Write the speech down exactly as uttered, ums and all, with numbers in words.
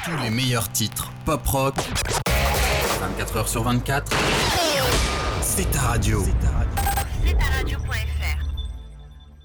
Tous les meilleurs titres pop-rock, vingt-quatre heures sur vingt-quatre, c'est ta radio. C'est ta radio. c'est ta radio point f r